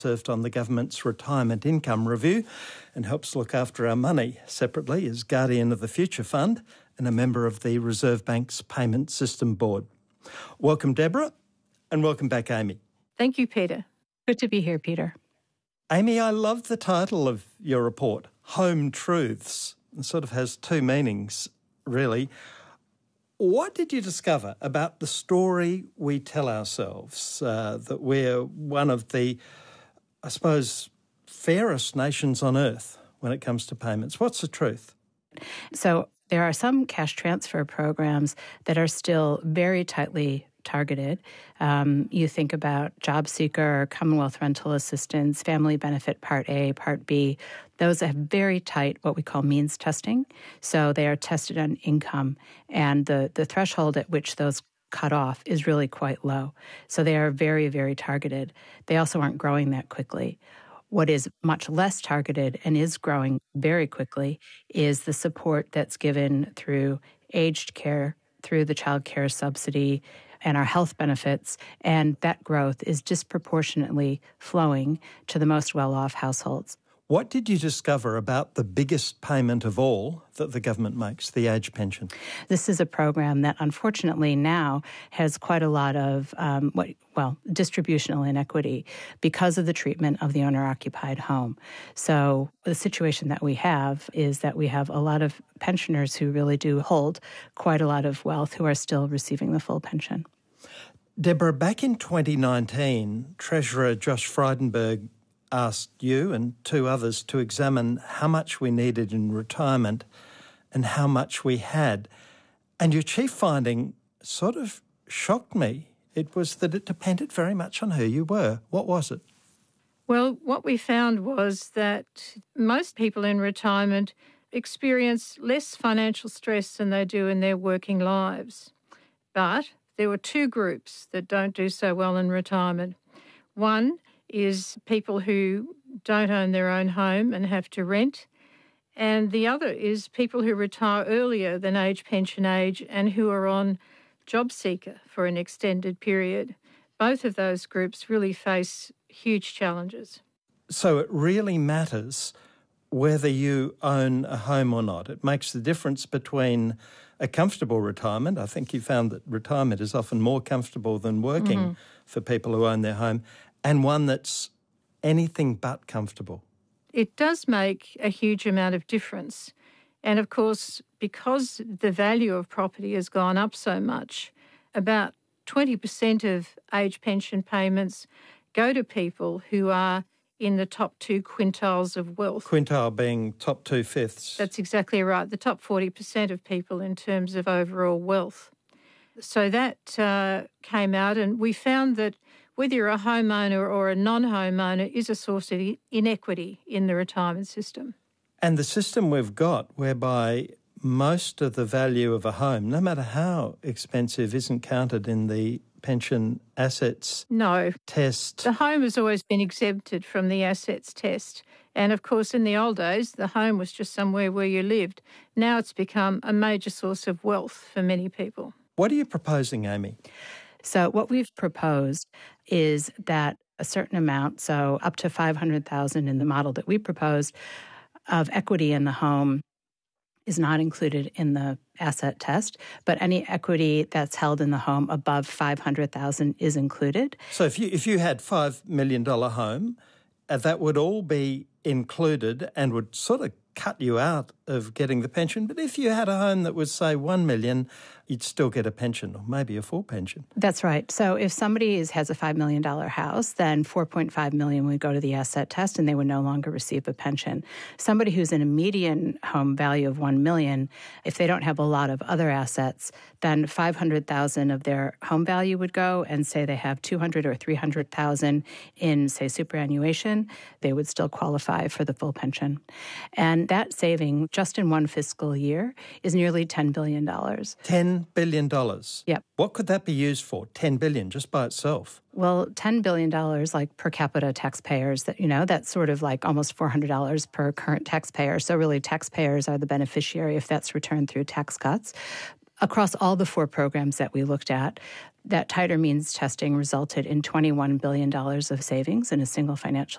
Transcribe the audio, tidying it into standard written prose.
served on the government's retirement income review and helps look after our money. Separately is Guardian of the Future Fund and a member of the Reserve Bank's Payment System Board. Welcome, Deborah, and welcome back, Amy. Thank you, Peter. Good to be here, Peter. Amy, I love the title of your report, Home Truths. It sort of has two meanings, really. What did you discover about the story we tell ourselves, that we're one of the, I suppose, fairest nations on earth when it comes to payments? What's the truth? So there are some cash transfer programs that are still very tightly targeted. You think about Job Seeker, Commonwealth Rental Assistance, Family Benefit Part A, Part B. Those have very tight what we call means testing. So they are tested on income, and the threshold at which those cut off is really quite low. So they are very, very targeted. They also aren't growing that quickly. What is much less targeted and is growing very quickly is the support that's given through aged care, through the child care subsidy, and our health benefits, and that growth is disproportionately flowing to the most well-off households. What did you discover about the biggest payment of all that the government makes, the age pension? This is a program that unfortunately now has quite a lot of, distributional inequity because of the treatment of the owner-occupied home. So the situation that we have is that we have a lot of pensioners who really do hold quite a lot of wealth who are still receiving the full pension. Deborah, back in 2019, Treasurer Josh Frydenberg asked you and two others to examine how much we needed in retirement and how much we had. And your chief finding sort of shocked me. It was that it depended very much on who you were. What was it? Well, what we found was that most people in retirement experience less financial stress than they do in their working lives. But there were two groups that don't do so well in retirement. One is people who don't own their own home and have to rent. And the other is people who retire earlier than age pension age and who are on Job Seeker for an extended period. Both of those groups really face huge challenges. So it really matters whether you own a home or not. It makes the difference between a comfortable retirement. I think you found that retirement is often more comfortable than working for people who own their home, and one that's anything but comfortable. It does make a huge amount of difference. And of course, because the value of property has gone up so much, about 20% of age pension payments go to people who are in the top two quintiles of wealth. Quintile being top 2/5. That's exactly right, the top 40% of people in terms of overall wealth. So that came out, and we found that whether you're a homeowner or a non-homeowner is a source of inequity in the retirement system. And the system we've got whereby most of the value of a home, no matter how expensive, isn't counted in the pension assets test. The home has always been exempted from the assets test. And of course, in the old days, the home was just somewhere where you lived. Now it's become a major source of wealth for many people. What are you proposing, Amy? So what we've proposed is that a certain amount, so up to $500,000 in the model that we proposed, of equity in the home is not included in the asset test, but any equity that's held in the home above $500,000 is included. So if you had $5 million home, that would all be included and would sort of cut you out of getting the pension. But if you had a home that was, say, $1 million, you'd still get a pension or maybe a full pension. That's right. So if somebody has a $5 million house, then $4.5 million would go to the asset test and they would no longer receive a pension. Somebody who's in a median home value of $1 million, if they don't have a lot of other assets, then $500,000 of their home value would go, and say they have $200,000 or $300,000 in, say, superannuation, they would still qualify for the full pension. And that saving, just in one fiscal year, is nearly $10 billion. $10 billion? Yep. What could that be used for? $10 billion just by itself? Well, $10 billion, like per capita taxpayers, that's sort of like almost $400 per current taxpayer. So really taxpayers are the beneficiary if that's returned through tax cuts. Across all the four programs that we looked at, That tighter means testing resulted in $21 billion of savings in a single financial